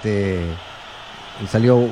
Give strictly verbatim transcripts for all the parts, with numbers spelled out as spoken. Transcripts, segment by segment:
este, salió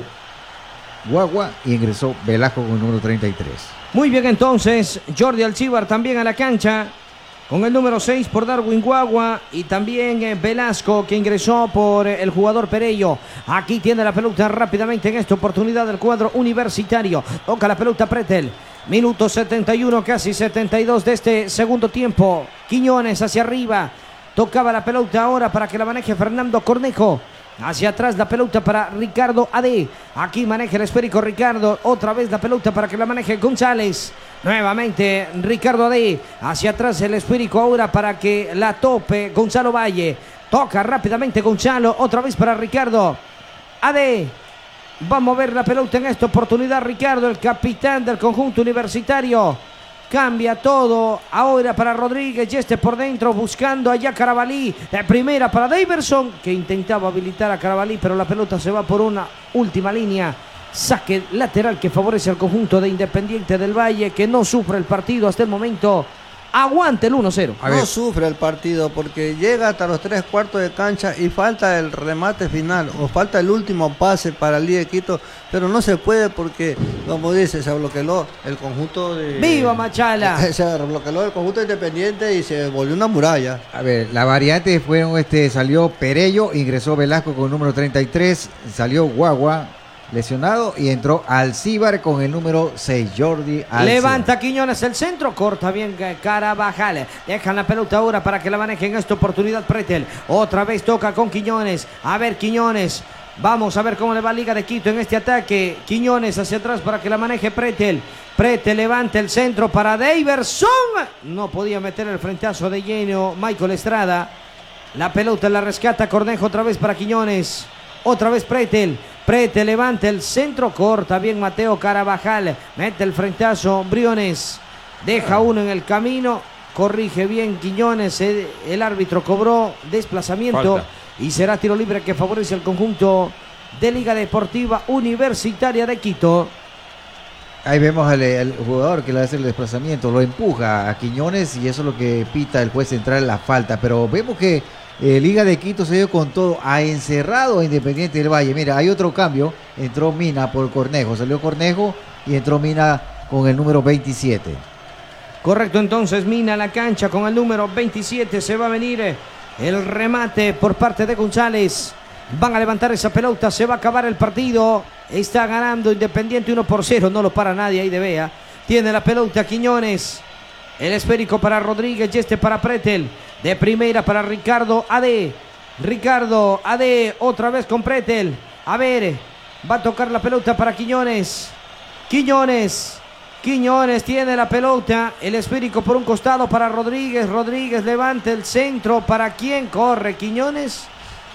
Guagua y ingresó Velasco con el número treinta y tres. Muy bien, entonces Jordi Alcibar también a la cancha con el número seis por Darwin Guagua y también eh, Velasco, que ingresó por eh, el jugador Perello. Aquí tiene la pelota rápidamente en esta oportunidad del cuadro universitario. Toca la pelota Pretel. Minuto setenta y uno, casi setenta y dos de este segundo tiempo. Quiñones hacia arriba. Tocaba la pelota ahora para que la maneje Fernando Cornejo. Hacia atrás la pelota para Ricardo Ade. Aquí maneja el esférico Ricardo. Otra vez la pelota para que la maneje González. Nuevamente Ricardo Ade. Hacia atrás el esférico ahora para que la tope Gonzalo Valle. Toca rápidamente Gonzalo. Otra vez para Ricardo Ade. Va a mover la pelota en esta oportunidad Ricardo, el capitán del conjunto universitario. Cambia todo ahora para Rodríguez y este por dentro buscando allá Carabalí. De primera para Daverson, que intentaba habilitar a Carabalí, pero la pelota se va por una última línea. Saque lateral que favorece al conjunto de Independiente del Valle, que no sufre el partido hasta el momento. Aguante el uno cero. No sufre el partido porque llega hasta los tres cuartos de cancha y falta el remate final o falta el último pase para el Liga de Quito, pero no se puede porque, como dice, se bloqueó el conjunto de... ¡Viva Machala! Se bloqueó el conjunto Independiente y se volvió una muralla. A ver, la variante fueron, este, salió Perello, ingresó Velasco con el número treinta y tres, salió Guagua lesionado y entró Alcibar con el número seis, Jordi Alcibar. Levanta Quiñones el centro, corta bien Carabajal. Dejan la pelota ahora para que la maneje en esta oportunidad Pretel. Otra vez toca con Quiñones. A ver Quiñones. Vamos a ver cómo le va Liga de Quito en este ataque. Quiñones hacia atrás para que la maneje Pretel. Pretel levanta el centro para Daverson. No podía meter el frentazo de lleno Michael Estrada. La pelota la rescata Cornejo otra vez para Quiñones. Otra vez Pretel. Pretel levanta el centro, corta bien Mateo Carabajal. Mete el frentazo Briones. Deja uno en el camino. Corrige bien Quiñones. El, el árbitro cobró desplazamiento. Falta. Y será tiro libre que favorece al conjunto de Liga Deportiva Universitaria de Quito. Ahí vemos al, al jugador que le hace el desplazamiento, lo empuja a Quiñones y eso es lo que pita el juez central en la falta. Pero vemos que eh, Liga de Quito se dio con todo, ha encerrado a Independiente del Valle. Mira, hay otro cambio, entró Mina por Cornejo, salió Cornejo y entró Mina con el número veintisiete. Correcto, entonces Mina a la cancha con el número veintisiete, se va a venir el remate por parte de González. Van a levantar esa pelota, se va a acabar el partido. Está ganando Independiente uno por cero, no lo para nadie ahí de Vea. Tiene la pelota Quiñones. El esférico para Rodríguez y este para Pretel. De primera para Ricardo Ade. Ricardo Ade otra vez con Pretel. A ver, va a tocar la pelota para Quiñones. Quiñones. Quiñones tiene la pelota. El esférico por un costado para Rodríguez. Rodríguez levanta el centro. ¿Para quién corre Quiñones?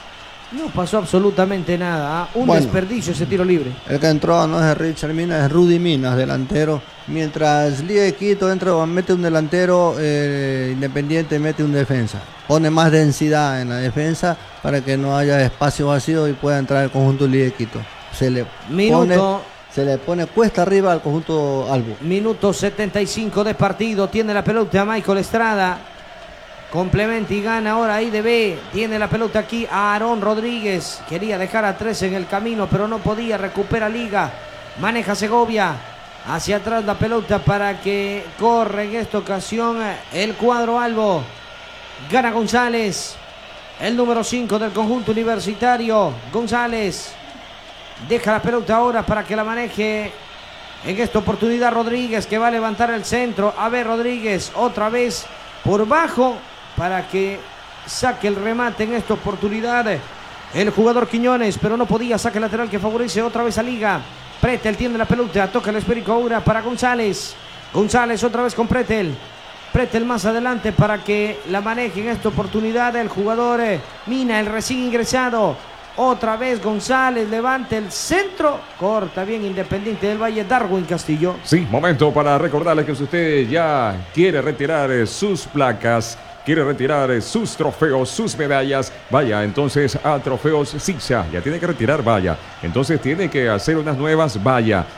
No pasó absolutamente nada, ¿eh? Un bueno, desperdicio ese tiro libre. El que entró no es Richard Minas, es Rudy Minas, delantero. Mientras Liga de Quito entra, mete un delantero, eh, Independiente mete un defensa. Pone más densidad en la defensa para que no haya espacio vacío y pueda entrar el conjunto Liga de Quito. Se le Minuto. pone, se le pone cuesta arriba al conjunto Albo. Minuto setenta y cinco de partido. Tiene la pelota Michael Estrada. Complementa y gana ahora I D B. Tiene la pelota aquí a Aarón Rodríguez. Quería dejar a tres en el camino, pero no podía. Recupera Liga. Maneja Segovia. Hacia atrás la pelota para que corre en esta ocasión el cuadro Albo. Gana González. El número cinco del conjunto universitario. González. Deja la pelota ahora para que la maneje en esta oportunidad Rodríguez, que va a levantar el centro. A ver Rodríguez. Otra vez por bajo, para que saque el remate en esta oportunidad el jugador Quiñones, pero no podía. Saque lateral que favorece otra vez a Liga. Pretel tiene la pelota, toca el esférico ahora para González. González otra vez con Pretel. Pretel más adelante para que la maneje en esta oportunidad el jugador Mina, el recién ingresado. Otra vez González, levanta el centro, corta bien Independiente del Valle, Darwin Castillo. Sí, momento para recordarles que si usted ya quiere retirar sus placas, quiere retirar sus trofeos, sus medallas, vaya entonces a Trofeos Sisa. Ya tiene que retirar, vaya. Entonces tiene que hacer unas nuevas, vaya.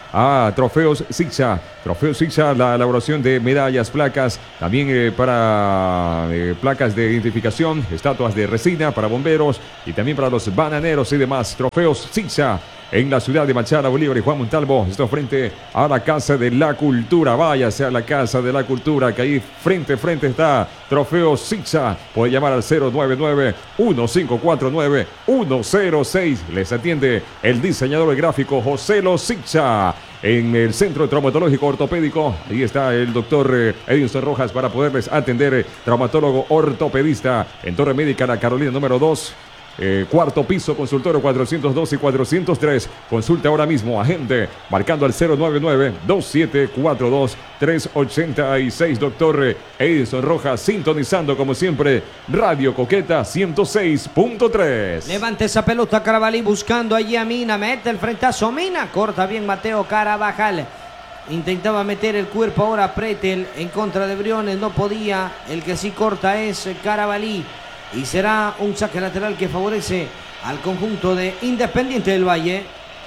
a Trofeos Sixa. Trofeos Sixa, la elaboración de medallas, placas, también eh, para eh, placas de identificación, estatuas de resina para bomberos y también para los bananeros y demás. Trofeos Sixa en la ciudad de Machala, Bolívar y Juan Montalvo. Esto frente a la Casa de la Cultura. Váyase a la Casa de la Cultura, que ahí frente, frente está Trofeos Sixa. Puede llamar al cero nueve nueve, uno cinco cuatro nueve, uno cero seis. Les atiende el diseñador gráfico José Lo Sixa. En el Centro Traumatológico Ortopédico, ahí está el doctor eh, Edinson Rojas para poderles atender. Eh, traumatólogo ortopedista en Torre Médica, la Carolina número dos. Eh, cuarto piso, consultorio cuatrocientos dos y cuatrocientos tres. Consulta ahora mismo, agente, marcando al cero nueve nueve, dos siete cuatro dos, tres ocho seis. Doctor Edison Rojas, sintonizando como siempre Radio Coqueta ciento seis punto tres. Levanta esa pelota Carabalí buscando allí a Mina, mete el frentazo Mina, corta bien Mateo Carabajal. Intentaba meter el cuerpo ahora Pretel en contra de Briones, no podía. El que sí corta es Carabalí. Y será un saque lateral que favorece al conjunto de Independiente del Valle.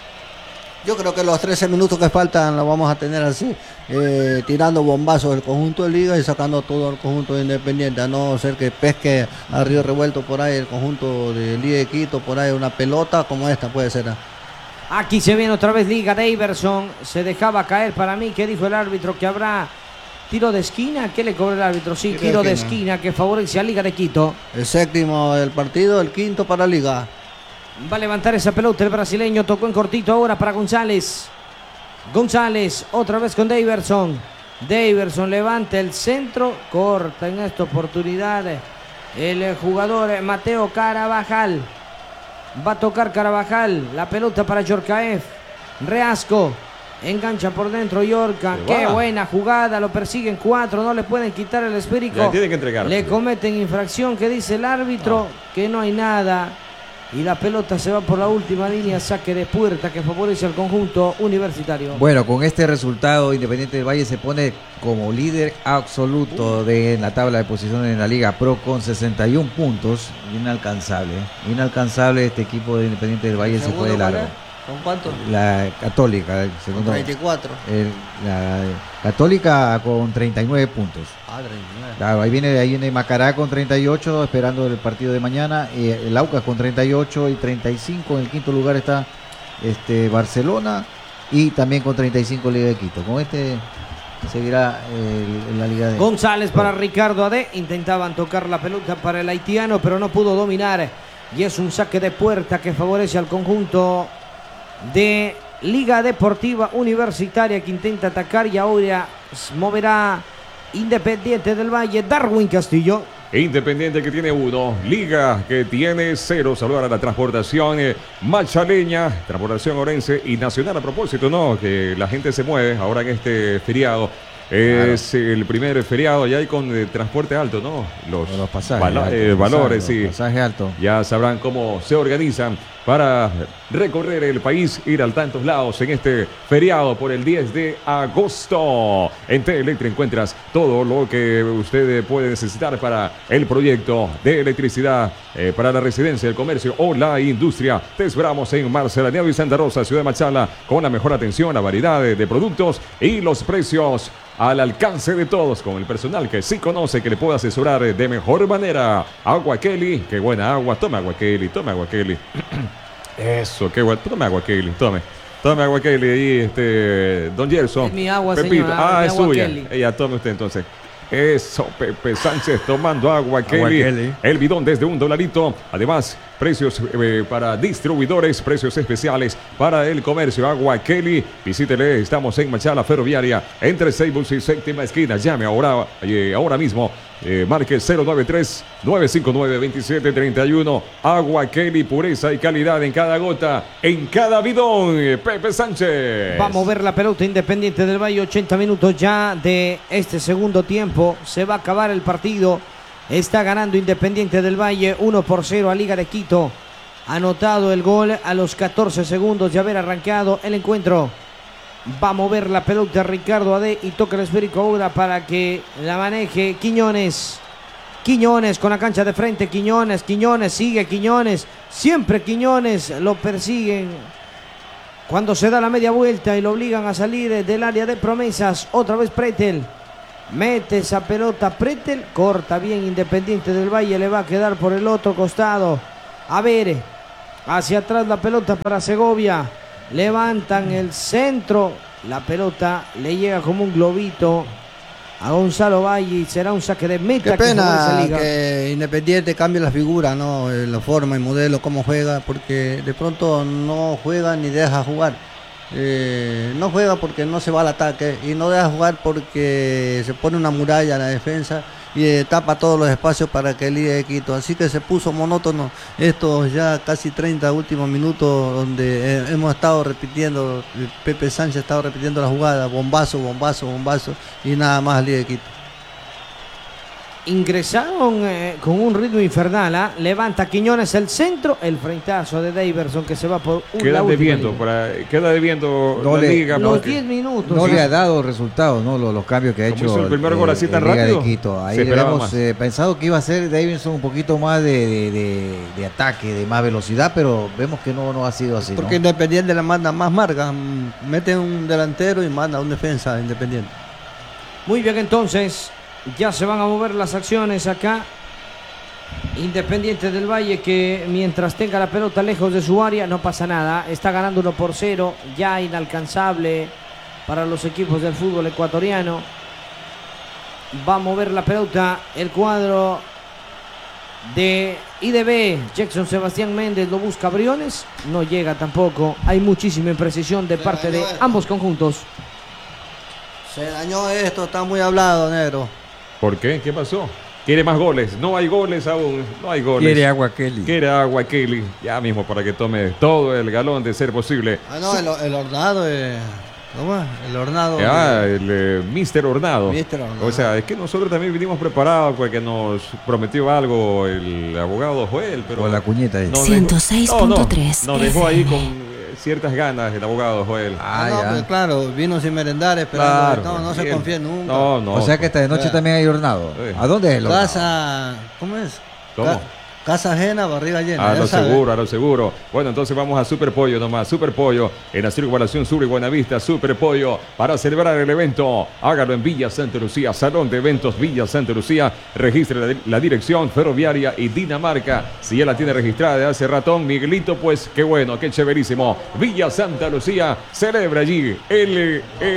Yo creo que los trece minutos que faltan lo vamos a tener así, eh, tirando bombazos del conjunto de Liga y sacando todo el conjunto de Independiente, a no ser que pesque a río revuelto por ahí el conjunto de Liga de Quito, por ahí una pelota como esta puede ser. Aquí se viene otra vez Liga de Iverson, se dejaba caer para mí, que dijo el árbitro que habrá tiro de esquina. ¿Qué le cobró el árbitro? Sí, tiro, tiro de esquina que favorece a Liga de Quito. El séptimo del partido, el quinto para Liga. Va a levantar esa pelota el brasileño, tocó en cortito ahora para González. González, otra vez con Daverson. Daverson levanta el centro, corta en esta oportunidad el jugador Mateo Carabajal. Va a tocar Carabajal, la pelota para Yorkaev. Reasco. Engancha por dentro Yorka. Qué buena jugada. Lo persiguen cuatro. No le pueden quitar el esférico. Tienen que entregar. Le cometen infracción. Que dice el árbitro no. Que no hay nada. Y la pelota se va por la última línea. Saque de puerta que favorece al conjunto universitario. Bueno, con este resultado Independiente del Valle se pone como líder absoluto uh. de la tabla de posiciones en la Liga Pro con sesenta y un puntos. Inalcanzable. Inalcanzable este equipo de Independiente del Valle. Se fue de largo. ¿Con cuánto? La Católica, el segundo. Con treinta y cuatro. El, la Católica con treinta y nueve puntos. Ah, treinta y nueve. Claro, ahí viene, ahí viene Macará con treinta y ocho, esperando el partido de mañana. Y el Aucas con treinta y ocho y treinta y cinco. En el quinto lugar está este Barcelona y también con treinta y cinco Liga de Quito. Con este seguirá el, la Liga de González para Ricardo Ade. Intentaban tocar la pelota para el haitiano, pero no pudo dominar. Y es un saque de puerta que favorece al conjunto de Liga Deportiva Universitaria, que intenta atacar y ahora moverá Independiente del Valle. Darwin Castillo. Independiente que tiene uno, Liga que tiene cero. Saludar a la transportación eh, machaleña, transportación orense y nacional. A propósito, ¿no? Que la gente se mueve ahora en este feriado. Es claro. El primer feriado ya hay con eh, transporte alto, ¿no? Los, los pasajes, vala alto, eh, valores, pasaje, sí. Pasaje alto. Ya sabrán cómo se organizan para recorrer el país, ir a tantos lados en este feriado por el diez de agosto. En Teleelectric encuentras todo lo que usted puede necesitar para el proyecto de electricidad, eh, para la residencia, el comercio o la industria. Te esperamos en Marcelaneado y Santa Rosa, Ciudad de Machala, con la mejor atención, la variedad de, de productos y los precios al alcance de todos, con el personal que sí conoce, que le puede asesorar de mejor manera. Agua Kelly, qué buena agua. Tome agua Kelly, tome agua Kelly. Eso, qué bueno. Tome agua Kelly, tome. Tome agua Kelly ahí, este, don Gerson. Es mi agua, Pepito. señor. Ah, mi es agua suya. Kelly. Ella, tome usted entonces. Eso, Pepe Sánchez tomando agua Kelly. Agua Kelly. El bidón desde un dolarito. Además, precios eh, para distribuidores, precios especiales para el comercio. Agua Kelly. Visítele, estamos en Machala Ferroviaria, entre Seibus y Séptima Esquina. Llame ahora, eh, ahora mismo. Eh, marque cero nueve tres, nueve cinco nueve, dos siete tres uno. Agua Kelly, pureza y calidad en cada gota, en cada bidón. Pepe Sánchez. Va a mover la pelota Independiente del Valle. ochenta minutos ya de este segundo tiempo. Se va a acabar el partido. Está ganando Independiente del Valle uno por cero a Liga de Quito. Anotado el gol a los catorce segundos de haber arrancado el encuentro. Va a mover la pelota Ricardo Ade y toca el esférico ahora para que la maneje Quiñones. Quiñones con la cancha de frente. Quiñones, Quiñones, sigue Quiñones. Siempre Quiñones, lo persiguen Cuando se da la media vuelta y lo obligan a salir del área de promesas, otra vez Pretel. Mete esa pelota Pretel, corta bien Independiente del Valle, le va a quedar por el otro costado. A ver, hacia atrás la pelota para Segovia. Levantan el centro, la pelota le llega como un globito a Gonzalo Valle y será un saque de meta. Qué que pena favorece Liga. que Independiente cambie la figura, ¿no? Eh, la forma y modelo, cómo juega, porque de pronto no juega ni deja jugar. Eh, no juega porque no se va al ataque y no deja jugar porque se pone una muralla en la defensa y eh, tapa todos los espacios para que el Liga de Quito. Así que se puso monótono estos ya casi treinta últimos minutos donde eh, hemos estado repitiendo, Pepe Sánchez ha estado repitiendo la jugada, bombazo, bombazo, bombazo y nada más el Liga de Quito. Ingresaron eh, con un ritmo infernal, ¿eh? Levanta Quiñones el centro, el frentazo de Daverson que se va por un Queda debiendo, para, queda debiendo No la le- liga. los porque- diez minutos. No ¿sí? le ha dado resultados, ¿no? Los, los cambios que ha Como hecho hizo el primer gol así tan Liga rápido, de Quito. Ahí se le esperaba hemos más. eh, pensado que iba a ser Davidson un poquito más de, de, de- de ataque, de más velocidad, pero vemos que no, no ha sido así, Porque ¿no? Independiente le manda más marcas, mm, mete un delantero y manda un defensa Independiente. Muy bien, entonces ya se van a mover las acciones acá. Independiente del Valle que mientras tenga la pelota lejos de su área no pasa nada, está ganando uno por cero, ya inalcanzable para los equipos del fútbol ecuatoriano. Va a mover la pelota el cuadro de I D B. Jackson Sebastián Méndez lo busca Briones, no llega tampoco, hay muchísima imprecisión de parte de ambos conjuntos. Se dañó esto, está muy hablado, negro. ¿Por qué? ¿Qué pasó? Quiere más goles. No hay goles aún. No hay goles. Quiere agua Kelly. Quiere agua Kelly. Ya mismo para que tome todo el galón de ser posible. Ah, no, el, el hornado, eh, ¿cómo es? El hornado. Ah, el eh, mister Hornado. mister Hornado. O sea, es que nosotros también vinimos preparados porque nos prometió algo el abogado Joel, pero O la cuñeta ahí. nos ciento dejó- seis no, punto no, tres nos dejó ahí F M. con eh, ciertas ganas el abogado Joel. Ah, Ah, no, ya. pues, claro, vino sin merendar esperando. no, no se bien. confía nunca. No, no. O sea que esta de noche Claro. también hay hornado. Sí. ¿A dónde es el hornado? Casa, ¿cómo es? ¿Cómo? Ca- casa ajena, barriga llena. A ya lo sabe. seguro, a lo seguro. Bueno, entonces vamos a Super Pollo nomás. Super Pollo en la circunvalación sur y Buenavista. Super Pollo para celebrar el evento. Hágalo en Villa Santa Lucía. Salón de Eventos Villa Santa Lucía. Registre la, la dirección ferroviaria y Dinamarca. Si ya la tiene registrada de hace ratón, Miguelito, pues qué bueno, qué chéverísimo. Villa Santa Lucía celebra allí el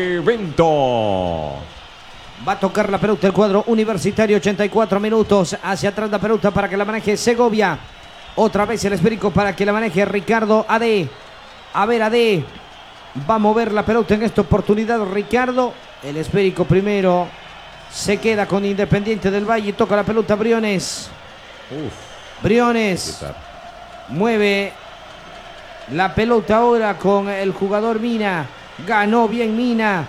evento. Va a tocar la pelota el cuadro Universitario, ochenta y cuatro minutos. Hacia atrás la pelota para que la maneje Segovia. Otra vez el esférico para que la maneje Ricardo A D. A ver, A D. Va a mover la pelota en esta oportunidad Ricardo. El esférico primero se queda con Independiente del Valle. Toca la pelota Briones. Briones mueve la pelota ahora con el jugador Mina. Ganó bien Mina.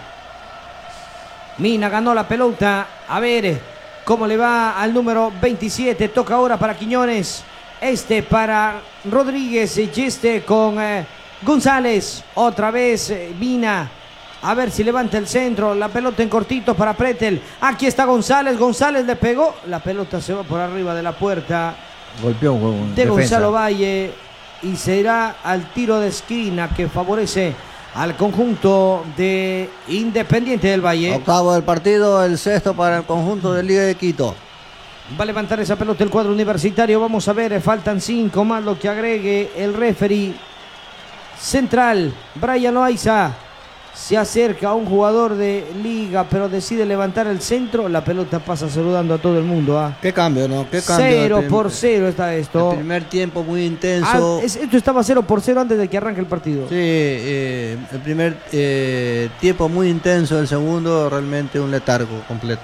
Mina ganó la pelota. A ver cómo le va al número veintisiete. Toca ahora para Quiñones. Este para Rodríguez. Y este con eh, González. Otra vez eh, Mina. A ver si levanta el centro. La pelota en cortito para Pretel. Aquí está González. González le pegó. La pelota se va por arriba de la puerta Golpeó un, un de defensa. Gonzalo Valle. Y será al tiro de esquina que favorece al conjunto de Independiente del Valle. Octavo del partido, el sexto para el conjunto de Liga de Quito. Va a levantar esa pelota el cuadro universitario. Vamos a ver, faltan cinco más lo que agregue el referee central. Brian Loaiza se acerca a un jugador de Liga, pero decide levantar el centro. La pelota pasa saludando a todo el mundo. ¿ah? Qué cambio, ¿no? Qué cambio. Cero El prim- por cero está esto. El primer tiempo muy Ah, intenso. es- esto estaba cero por cero antes de que arranque el partido. Sí, eh, el primer eh, tiempo muy intenso, el segundo realmente un letargo completo.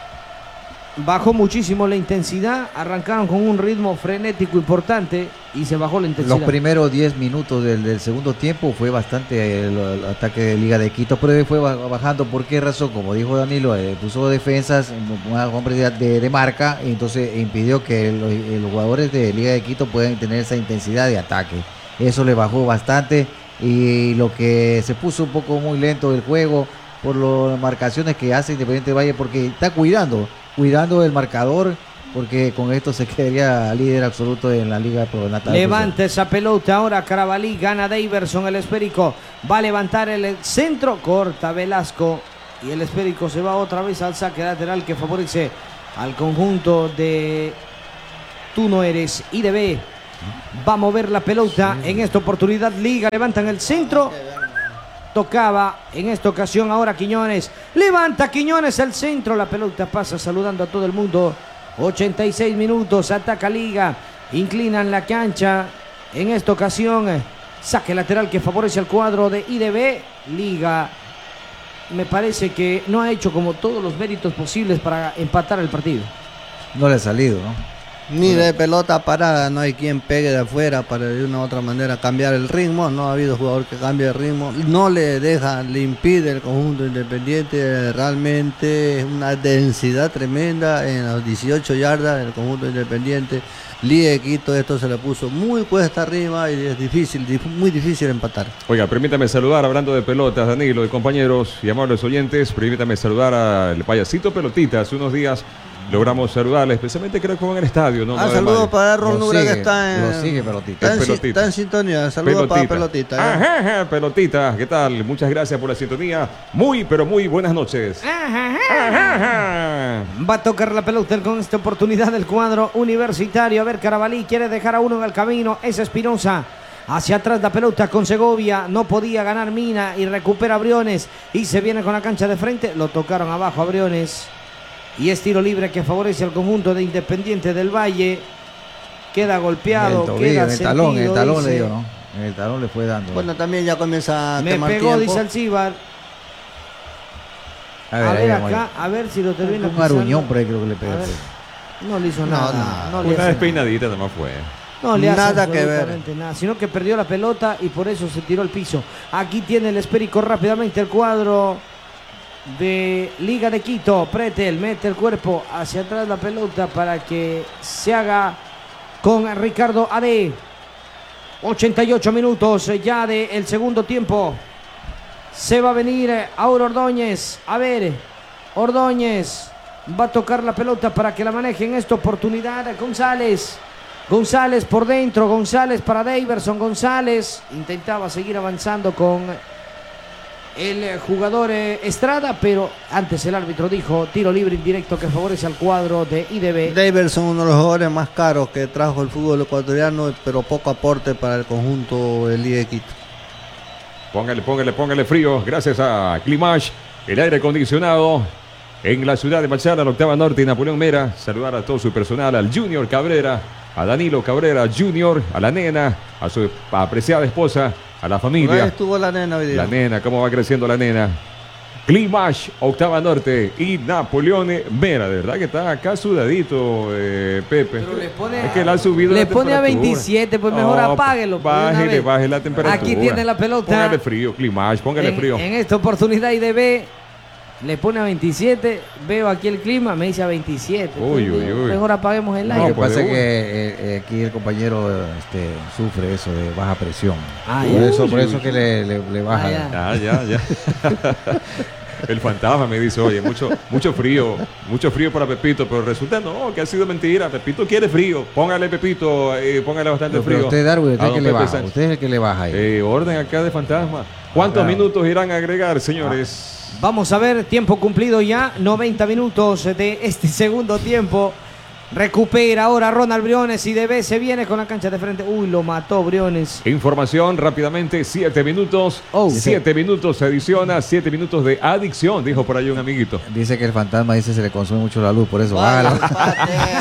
Bajó muchísimo la intensidad, arrancaron con un ritmo frenético importante y se bajó la intensidad. Los primeros diez minutos del, del segundo tiempo fue bastante el, el ataque de Liga de Quito, pero fue ba- bajando. ¿Por qué razón? Como dijo Danilo, eh, puso defensas, hombres de, de, de marca, y entonces impidió que los, eh, los jugadores de Liga de Quito puedan tener esa intensidad de ataque. Eso le bajó bastante y lo que se puso un poco muy lento el juego por las marcaciones que hace Independiente Valle, porque está cuidando, cuidando el marcador porque con esto se quedaría líder absoluto en la Liga Pro Natal. Levanta esa pelota ahora Carabalí, gana Daverson, el esférico va a levantar el centro, corta Velasco y el esférico se va otra vez al saque lateral que favorece al conjunto de Tú No Eres I D B. Va a mover la pelota en esta oportunidad Liga, levantan el centro, tocaba en esta ocasión ahora Quiñones, levanta Quiñones el centro, la pelota pasa saludando a todo el mundo. ochenta y seis minutos, ataca Liga, inclinan la cancha en esta ocasión, saque lateral que favorece al cuadro de I D B. Liga me parece que no ha hecho como todos los méritos posibles para empatar el partido. No le ha salido, ¿no? Ni de pelota parada, no hay quien pegue de afuera para de una u otra manera cambiar el ritmo. No ha habido jugador que cambie el ritmo. No le deja, le impide el conjunto Independiente. Realmente una densidad tremenda en las dieciocho yardas del conjunto Independiente. Liga de Quito, esto se le puso muy cuesta arriba y es difícil, muy difícil empatar. Oiga, permítame saludar, hablando de pelotas, Danilo, de compañeros y amables oyentes, permítame saludar al payasito Pelotita. Hace unos días logramos saludarle, especialmente creo que fue en el estadio. ¿no? Ah, no saludos para Ron Lo Nura que sigue, está en, lo sigue Pelotita. está en, Pelotita. está en sintonía. Saludos para Pelotita. ¿eh? Ajá, ajá, Pelotita, ¿qué tal? Muchas gracias por la sintonía. Muy, pero muy buenas noches. Ajá, ajá. Va a tocar la pelota con esta oportunidad del cuadro universitario. A ver, Carabalí quiere dejar a uno en el camino. Es Espinosa. Hacia atrás la pelota con Segovia. No podía ganar Mina y recupera Briones. Y se viene con la cancha de frente. Lo tocaron abajo a Briones. Y es tiro libre que favorece al conjunto de Independiente del Valle. Queda golpeado. El tobillo, queda en el talón, en el sentido, talón le dice. dio, ¿no? En el talón le fue dando. Bueno, también ya comienza a Me tomar pegó, tiempo. dice Alcibar. A A ver, ver, ahí vamos. acá, a ver si lo termina Un pisando. aruñón por ahí creo que le A pegó. ver. No le hizo No, nada. nada. No, le Una hace despeinadita nada más fue. No le hace Nada que ver. absolutamente nada, sino que perdió la pelota y por eso se tiró al piso. Aquí tiene el esférico rápidamente el cuadro de Liga de Quito. Pretel mete el cuerpo hacia atrás la pelota para que se haga con Ricardo A D. ochenta y ocho minutos ya del segundo tiempo. Se va a venir ahora Ordóñez. A ver, Ordóñez va a tocar la pelota para que la maneje en esta oportunidad González. González por dentro, González para Daverson, González intentaba seguir avanzando con el jugador Estrada, pero antes el árbitro dijo tiro libre indirecto que favorece al cuadro de I D B. Daverson, uno de los jugadores más caros que trajo el fútbol ecuatoriano, pero poco aporte para el conjunto del Liga de Quito. Póngale, póngale, póngale frío. Gracias a Climash, el aire acondicionado en la ciudad de Machala, la octava norte y Napoleón Mera. Saludar a todo su personal, al Junior Cabrera, a Danilo Cabrera Junior, a la nena, a su apreciada esposa, a la Por ahí familia. estuvo la nena hoy día. La nena, cómo va creciendo la nena. Climash, octava norte y Napoleón Mera. De verdad que está acá sudadito, eh, Pepe. Pero le pone es que le ha subido le la pone a temperatura. veintisiete, pues mejor No, apáguelo, pues, de una Bájele, vez. baje la temperatura. Aquí tiene la pelota. Póngale frío, Climash, póngale En, frío. en esta oportunidad I D B le pone a veintisiete. Veo aquí el clima, me dice a veintisiete. Uy, Entonces, uy, uy. Mejor apaguemos el Lo aire. que pues, pasa de es una. que eh, eh, aquí el compañero este, sufre eso de baja presión. Ah, por ya. eso, por Uy, eso uy. que le, le, le baja. Ah, Ya, ya, ya. El fantasma me dice, oye, mucho, mucho frío, mucho frío para Pepito, pero resulta no, que ha sido mentira. Pepito quiere frío. Póngale, Pepito, eh, póngale bastante Pero, pero frío. usted, Darwin, a usted don que le Pepe baja. Sánchez. Usted es el que le baja ahí. Eh, orden acá de fantasma. ¿Cuántos Ah, claro. minutos irán a agregar, señores? Vamos a ver, tiempo cumplido ya, noventa minutos de este segundo tiempo. Recupera ahora Ronald Briones y I D B se viene con la cancha de frente. Uy, lo mató Briones. Información rápidamente, siete minutos. Oh. siete minutos se adiciona, siete minutos de adicción, dijo por ahí un amiguito. Dice que el fantasma dice se le consume mucho la luz, por eso Vaya, bájala.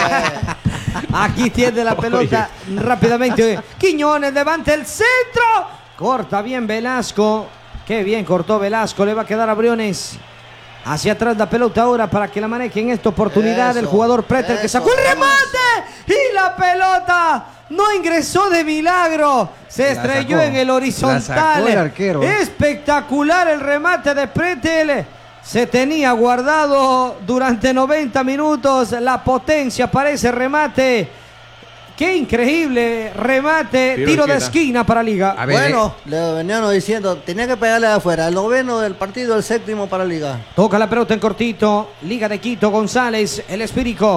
empate. Aquí tiene la pelota rápidamente. Quiñones levanta el centro. Corta bien Velasco. Qué bien cortó Velasco. Le va a quedar a Briones. Hacia atrás la pelota ahora para que la maneje en esta oportunidad Eso, el jugador Pretel que eso, sacó el remate. Y la pelota no ingresó de milagro. Se La estrelló sacó. en el horizontal. La sacó el arquero. Espectacular el remate de Pretel. Se tenía guardado durante noventa minutos la potencia para ese remate. Qué increíble remate, Tiro tiro, de de esquina. esquina para Liga. A ver, Bueno, le venían diciendo, tenía que pegarle de afuera. El noveno del partido, el séptimo para Liga. Toca la pelota en cortito, Liga de Quito, González, el esférico.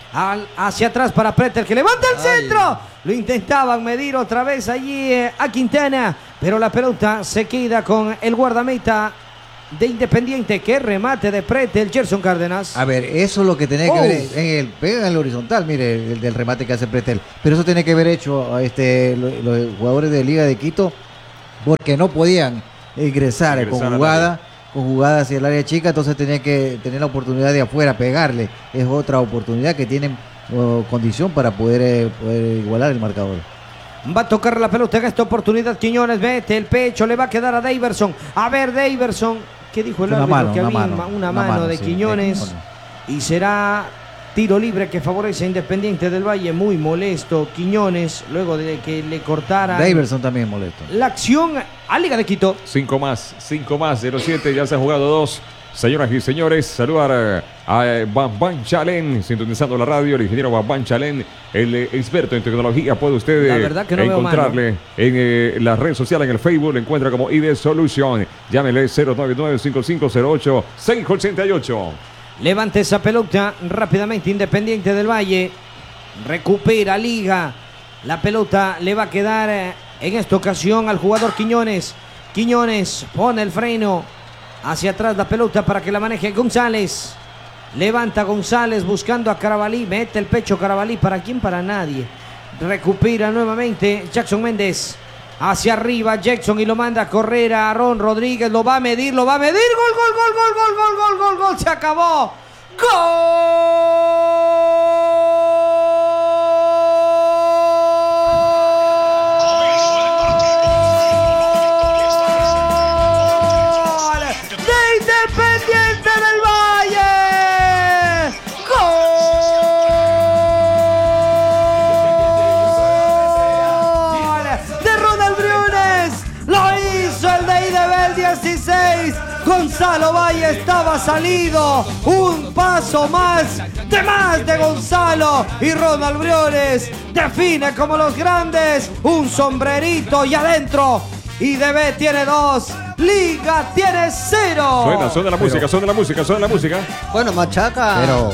Al, hacia atrás para Pretel, que levanta el Ay. centro. Lo intentaban medir otra vez allí eh, a Quintana, pero la pelota se queda con el guardameta de Independiente. Que remate de Pretel, Gerson Cárdenas. A ver, eso es lo que tenía que Oh. ver en el, pega en el horizontal, mire, el del remate que hace Pretel. Pero eso tiene que haber hecho este, lo- los, jugadores de Liga de Quito, porque no podían ingresar, Ingresar con al jugada, con jugada hacia el área chica, entonces tenía que tener la oportunidad de afuera pegarle. Es otra oportunidad que tienen oh, condición para poder, eh, poder igualar el marcador. Va a tocar la pelota en esta oportunidad Quiñones, mete el pecho, le va a quedar a Daverson. A ver, Daverson, ¿qué dijo el Una árbitro? mano, que una había mano, ma- una una mano, mano, de sí, Quiñones. de Quiñones. Y será tiro libre que favorece a Independiente del Valle. Muy molesto Quiñones, luego de que le cortara Daverson también molesto. la acción a Liga de Quito. Cinco más, cinco más, cero siete, ya se han jugado dos. Señoras y señores, saludar eh, a eh, Bambán Chalén, sintonizando la radio, el ingeniero Bambán Chalén, el eh, experto en tecnología. Puede usted La eh, verdad que no veo encontrarle en eh, las redes sociales, en el Facebook, lo encuentra como I D Solution. Llámele cero nueve nueve cinco cinco cero ocho seis ocho ocho. Levanta esa pelota rápidamente Independiente del Valle. Recupera Liga. La pelota le va a quedar eh, en esta ocasión al jugador Quiñones. Quiñones pone el freno. Hacia atrás la pelota para que la maneje González. Levanta González buscando a Carabalí. Mete el pecho Carabalí. ¿Para quién? Para nadie. Recupera nuevamente Jackson Méndez. Hacia arriba Jackson y lo manda a correr a Aaron Rodríguez. Lo va a medir, lo va a medir. Gol, gol, gol, gol, gol, gol, gol, gol, gol. Se acabó. ¡Gol! De Independiente del Valle. ¡Gol! De Ronald Briones. Lo hizo el de I D B el dieciséis. Gonzalo Valle estaba salido. Un paso más de más de Gonzalo. Y Ronald Briones define como los grandes. Un sombrerito y adentro. I D B tiene dos. Liga tiene cero. Suena, suena la música, suena la música, suena la música. Bueno, Machaca. Pero,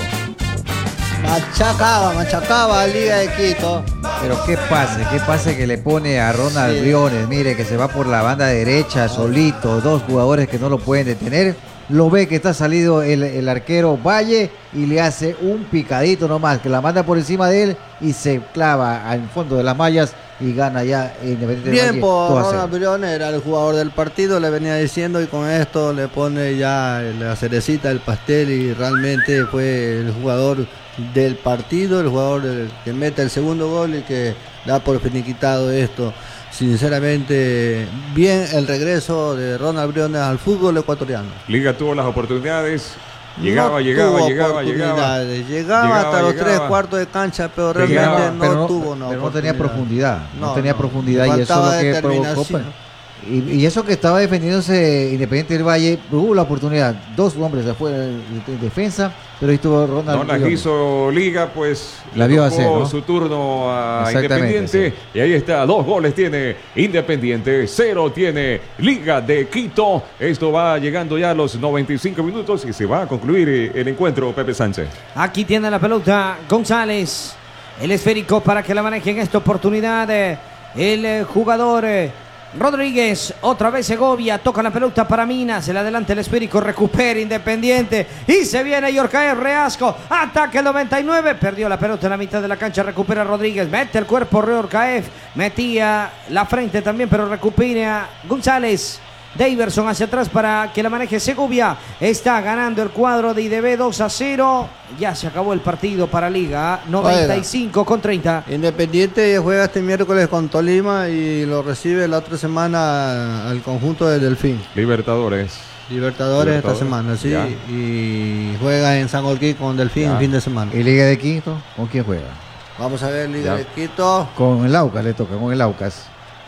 Machacaba, machacaba a Liga de Quito. pero qué pase, qué pase que le pone a Ronald Sí. Briones. Mire, que se va por la banda derecha solito. Dos jugadores que no lo pueden detener. Lo ve que está salido el, el arquero Valle y le hace un picadito nomás, que la manda por encima de él y se clava al fondo de las mallas y gana ya Independiente del Bien Valle por dos a cero. Ronald Briones, era el jugador del partido, le venía diciendo, y con esto le pone ya la cerecita del pastel, y realmente fue el jugador del partido, el jugador del- que mete el segundo gol y que da por finiquitado esto. Sinceramente, bien el regreso de Ronald Briones al fútbol ecuatoriano. Liga tuvo las oportunidades. Llegaba, No llegaba, tuvo llegaba, llegaba. oportunidades. Llegaba Llegaba, hasta los llegaba. tres cuartos de cancha, pero Llegaba, realmente pero no, no, tuvo una pero no tenía oportunidad. profundidad, no, No, tenía no, profundidad, le y eso es lo faltaba que provocó. determinación. pues. Y, y eso que estaba defendiéndose Independiente del Valle, hubo la oportunidad, dos hombres afuera de, de defensa, pero ahí estuvo Ronald No la Briones. quiso Liga, pues La le vio tocó hacer, ¿no? su turno a Exactamente, Independiente. Y ahí está, dos goles tiene Independiente, cero tiene Liga de Quito. Esto va llegando ya a los noventa y cinco minutos y se va a concluir eh, el encuentro, Pepe Sánchez. Aquí tiene la pelota González. El esférico para que la maneje en esta oportunidad. eh, El eh, jugador eh, Rodríguez. Otra vez Segovia. Toca la pelota para Mina. Se le adelanta el esférico. Recupera Independiente. Y se viene Yorcaer Reasco. Ataque el noventa y nueve. Perdió la pelota en la mitad de la cancha. Recupera Rodríguez. Mete el cuerpo Yorcaer. Metía la frente también, pero recupera González. Daverson hacia atrás para que la maneje Segovia. Está ganando el cuadro de I D B dos a cero. Ya se acabó el partido para Liga. noventa y cinco con treinta. Independiente juega este miércoles con Tolima y lo recibe la otra semana al conjunto de Delfín. Libertadores. Libertadores, esta Libertadores, semana, sí. ya. Y juega en San Joaquín con Delfín Ya. el fin de semana. ¿Y Liga de Quito? ¿Con quién juega? Vamos a ver Liga Ya. de Quito. Con el Aucas le toca, con el Aucas.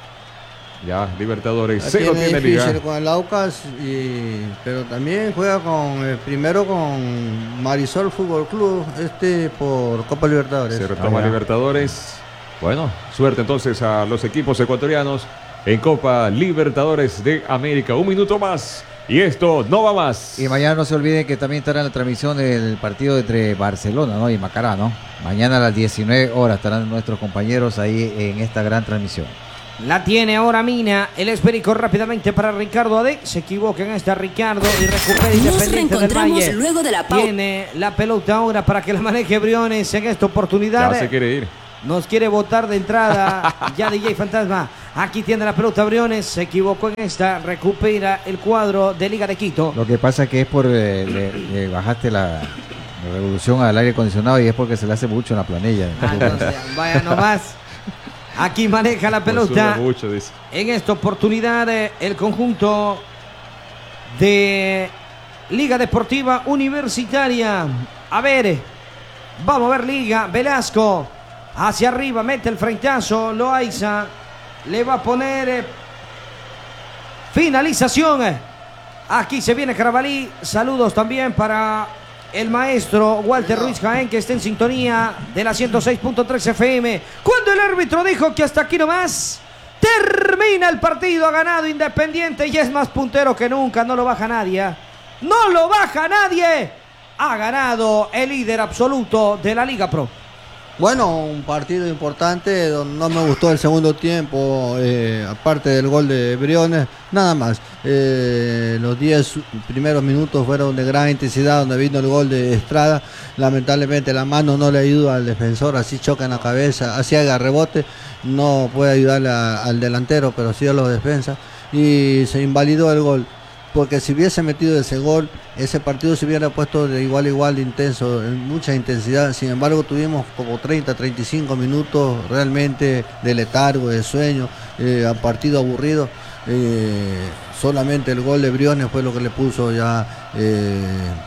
Ya, Libertadores, La cero tiene tiene difícil Liga. con el Aucas, y, pero también juega con eh, primero con Marisol Fútbol Club, este por Copa Libertadores. Se retoma Ah, ya. Libertadores. Bueno, suerte entonces a los equipos ecuatorianos en Copa Libertadores de América. Un minuto más y esto no va más. Y mañana no se olviden que también estará en la transmisión del partido entre Barcelona, ¿no? y Macará, ¿no? Mañana a las diecinueve horas estarán nuestros compañeros ahí en esta gran transmisión. La tiene ahora Mina, el esférico rápidamente para Ricardo Ade, se equivoca en esta Ricardo y recupera Nos Independiente del reencontramos Valle. luego de la pausa. Tiene la pelota ahora para que la maneje Briones en esta oportunidad. Ya se quiere ir. Nos quiere botar de entrada ya D J Fantasma. Aquí tiene la pelota Briones, se equivocó en esta, recupera el cuadro de Liga de Quito. Lo que pasa es que es por eh, le, le bajaste la, la revolución al aire acondicionado y es porque se le hace mucho en la planilla. Ah, entonces, vaya nomás. Aquí maneja la pelota. Mucho, dice. En esta oportunidad, eh, el conjunto de Liga Deportiva Universitaria. A ver, vamos a ver Liga. Velasco hacia arriba, mete el frentazo. Loaiza le va a poner eh, finalización. Aquí se viene Carabalí. Saludos también para el maestro Walter Ruiz Jaén, que está en sintonía de la ciento seis punto tres F M. Cuando el árbitro dijo que hasta aquí nomás, termina el partido, ha ganado Independiente y es más puntero que nunca, no lo baja nadie. No lo baja nadie. Ha ganado el líder absoluto de la Liga Pro. Bueno, un partido importante, donde no me gustó el segundo tiempo, eh, aparte del gol de Briones, nada más. Eh, los diez primeros minutos fueron de gran intensidad, donde vino el gol de Estrada. Lamentablemente la mano no le ayuda al defensor, así choca en la cabeza, así haga rebote, no puede ayudarle a, al delantero, pero sí a los defensas. Y se invalidó el gol, porque si hubiese metido ese gol, ese partido se hubiera puesto de igual a igual de intenso, en mucha intensidad. Sin embargo, tuvimos como treinta, treinta y cinco minutos realmente de letargo, de sueño, eh, a partido aburrido. Eh, solamente el gol de Briones fue lo que le puso ya, eh,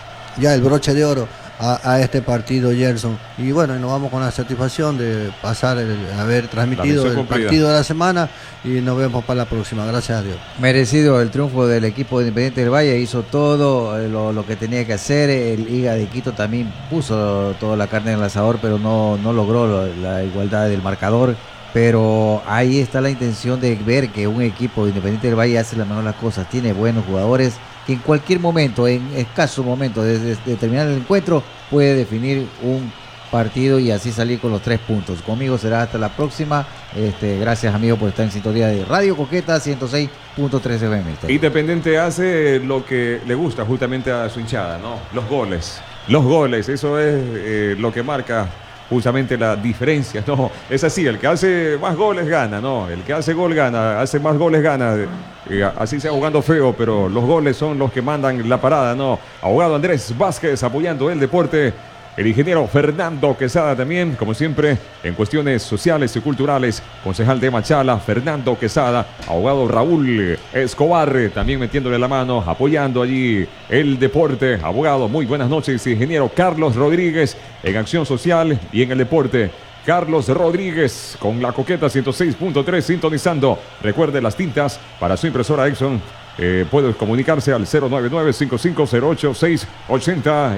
ya el broche de oro a, a este partido, Gerson. Y bueno, nos vamos con la satisfacción de pasar, el, haber transmitido el cumplida. partido de la semana y nos vemos para la próxima. Gracias a Dios. Merecido el triunfo del equipo de Independiente del Valle, hizo todo lo, lo que tenía que hacer. El Liga de Quito también puso toda la carne en el asador, pero no, no logró lo, la igualdad del marcador. Pero ahí está la intención de ver que un equipo de Independiente del Valle hace las mejor las cosas, tiene buenos jugadores que en cualquier momento, en escaso momento de, de, de terminar el encuentro, puede definir un partido y así salir con los tres puntos. Conmigo será hasta la próxima. Este, gracias, amigos, por estar en sintonía de Radio Coqueta ciento seis punto tres F M. Independiente hace lo que le gusta justamente a su hinchada, ¿no? Los goles. Los goles, eso es eh, lo que marca justamente la diferencia, ¿no? Es así, el que hace más goles gana, ¿no? El que hace gol gana, hace más goles gana. Eh, así sea jugando feo, pero los goles son los que mandan la parada, ¿no? Abogado Andrés Vázquez apoyando el deporte. El ingeniero Fernando Quesada también, como siempre, en cuestiones sociales y culturales. Concejal de Machala, Fernando Quesada. Abogado Raúl Escobar, también metiéndole la mano, apoyando allí el deporte. Abogado, muy buenas noches. Ingeniero Carlos Rodríguez, en acción social y en el deporte. Carlos Rodríguez, con la Coqueta ciento seis punto tres, sintonizando. Recuerde las tintas para su impresora Exxon. Eh, puedes comunicarse al cero nueve nueve, cinco cinco cero ocho, seis ocho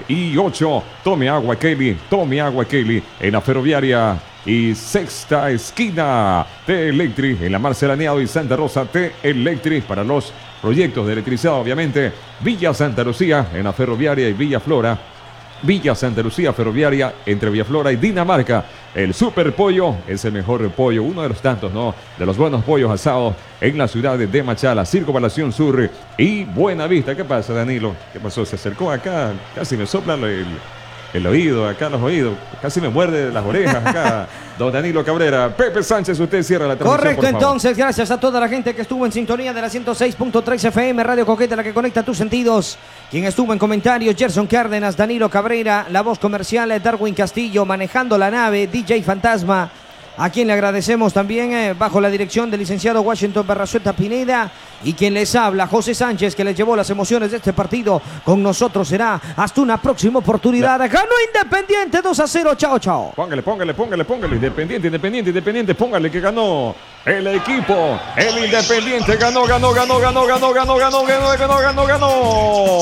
ocho. Tome agua Kelly, tome agua Kelly en la ferroviaria y sexta esquina. T-Electric en la Marcelaneado y Santa Rosa. T-Electric para los proyectos de electricidad, obviamente. Villa Santa Lucía en la ferroviaria y Villa Flora. Villa Santa Lucía ferroviaria entre Villaflora y Dinamarca. El Super Pollo es el mejor pollo, uno de los tantos, ¿no? De los buenos pollos asados en la ciudad de Machala, Circunvalación Sur y Buenavista. ¿Qué pasa, Danilo? ¿Qué pasó? Se acercó acá, casi me sopla el, el oído, acá los oídos, casi me muerde las orejas acá. Don Danilo Cabrera. Pepe Sánchez, usted cierra la transmisión. Correcto, por favor. entonces, gracias a toda la gente que estuvo en sintonía de la ciento seis punto tres F M, Radio Coqueta, la que conecta tus sentidos. Quien estuvo en comentarios, Gerson Cárdenas, Danilo Cabrera, la voz comercial, Darwin Castillo, manejando la nave, D J Fantasma, a quien le agradecemos también, eh, bajo la dirección del licenciado Washington Barrazueta Pineda, y quien les habla, José Sánchez, que les llevó las emociones de este partido. Con nosotros será hasta una próxima oportunidad. Ganó Independiente dos a cero, chao, chao. Póngale, póngale, póngale, póngale. Independiente, Independiente, Independiente, póngale que ganó el equipo. El Independiente ganó, ganó, ganó, ganó, ganó, ganó, ganó, ganó, ganó, ganó, ganó, ganó.